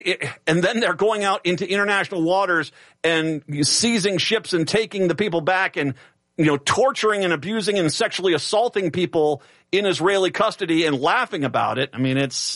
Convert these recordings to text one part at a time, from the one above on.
and then they're going out into international waters and seizing ships and taking the people back and, torturing and abusing and sexually assaulting people in Israeli custody and laughing about it. I mean,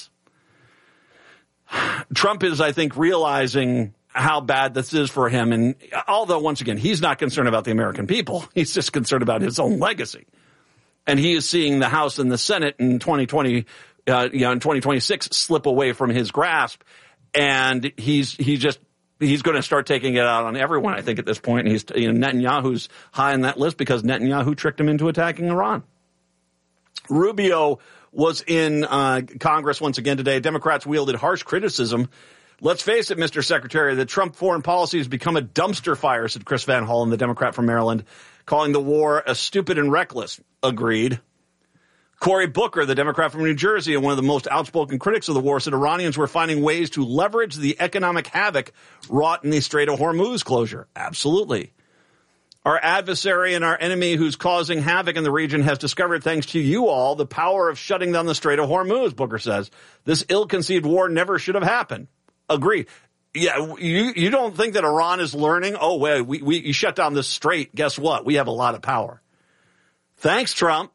Trump is, I think, realizing how bad this is for him. And although, once again, he's not concerned about the American people, he's just concerned about his own legacy. And he is seeing the House and the Senate in 2020, in 2026 slip away from his grasp. And he's going to start taking it out on everyone, I think, at this point. And Netanyahu's high on that list because Netanyahu tricked him into attacking Iran. Rubio was in Congress once again today. Democrats wielded harsh criticism. Let's face it, Mr. Secretary, the Trump foreign policy has become a dumpster fire, said Chris Van Hollen, the Democrat from Maryland, calling the war a stupid and reckless. Agreed. Cory Booker, the Democrat from New Jersey and one of the most outspoken critics of the war, said Iranians were finding ways to leverage the economic havoc wrought in the Strait of Hormuz closure. Absolutely. Our adversary and our enemy who's causing havoc in the region has discovered, thanks to you all, the power of shutting down the Strait of Hormuz, Booker says. This ill-conceived war never should have happened. Agreed. Yeah, you don't think that Iran is learning? Oh, wait, we shut down this strait. Guess what? We have a lot of power. Thanks, Trump.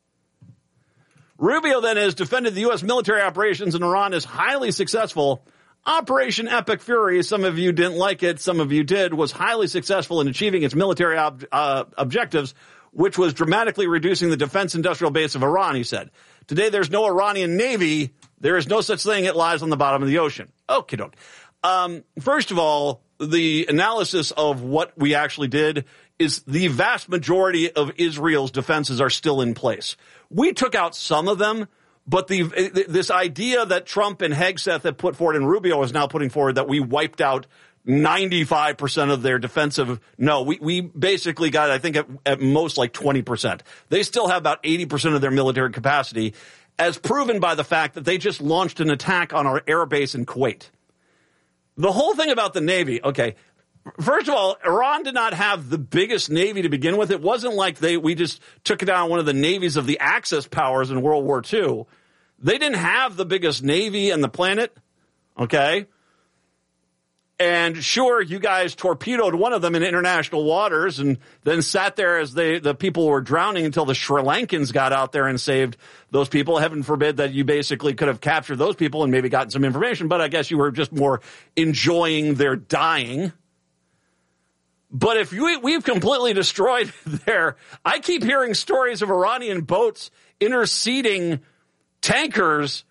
Rubio then has defended the U.S. military operations in Iran as highly successful. Operation Epic Fury, some of you didn't like it, some of you did, was highly successful in achieving its military objectives, which was dramatically reducing the defense industrial base of Iran, he said. Today there's no Iranian Navy. There is no such thing. It lies on the bottom of the ocean. Okie doke. First of all, the analysis of what we actually did is the vast majority of Israel's defenses are still in place. We took out some of them, but this idea that Trump and Hegseth have put forward and Rubio is now putting forward that we wiped out 95% of their defensive. No, we basically got, I think, at most like 20%. They still have about 80% of their military capacity, as proven by the fact that they just launched an attack on our air base in Kuwait. The whole thing about the Navy, okay, first of all, Iran did not have the biggest Navy to begin with. It wasn't like we just took down one of the navies of the Axis powers in World War II. They didn't have the biggest Navy on the planet, okay? And sure, you guys torpedoed one of them in international waters and then sat there as the people were drowning until the Sri Lankans got out there and saved those people. Heaven forbid that you basically could have captured those people and maybe gotten some information, but I guess you were just more enjoying their dying. But if we've completely destroyed I keep hearing stories of Iranian boats interceding tankers.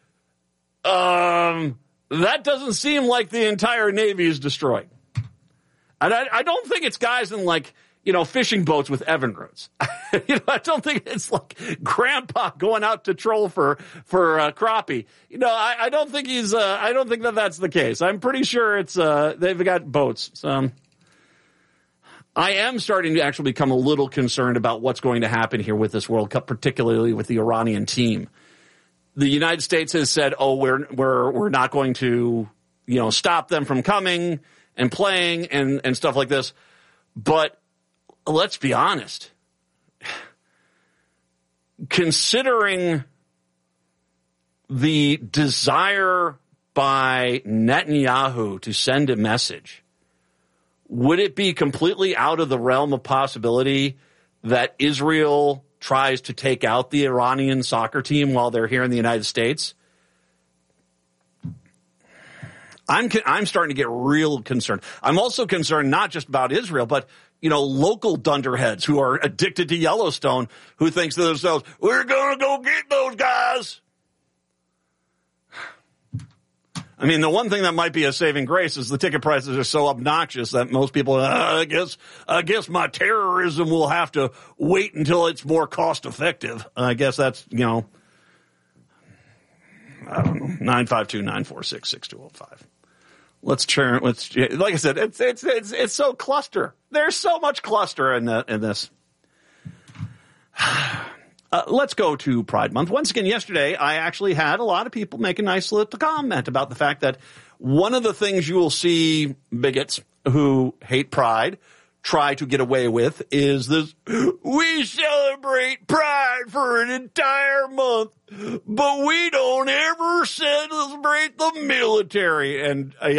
That doesn't seem like the entire Navy is destroyed. And I don't think it's guys in fishing boats with Evinrudes. I don't think it's like grandpa going out to troll for crappie. I don't think I don't think that's the case. I'm pretty sure it's, they've got boats. So I am starting to actually become a little concerned about what's going to happen here with this World Cup, particularly with the Iranian team. The United States has said, "Oh, we're not going to, stop them from coming and playing and stuff like this." But let's be honest. Considering the desire by Netanyahu to send a message, would it be completely out of the realm of possibility that Israel tries to take out the Iranian soccer team while they're here in the United States? I'm starting to get real concerned. I'm also concerned not just about Israel, but local dunderheads who are addicted to Yellowstone, who thinks to themselves, "We're going to go get those guys." I mean, the one thing that might be a saving grace is the ticket prices are so obnoxious that most people, I guess my terrorism will have to wait until it's more cost effective. I guess that's, I don't know, 952-946-6205. Let's turn, like I said, it's so cluster. There's so much cluster in this. Let's go to Pride Month. Once again, yesterday, I actually had a lot of people make a nice little comment about the fact that one of the things you will see bigots who hate Pride try to get away with is this: we celebrate Pride for an entire month, but we don't ever celebrate the military. And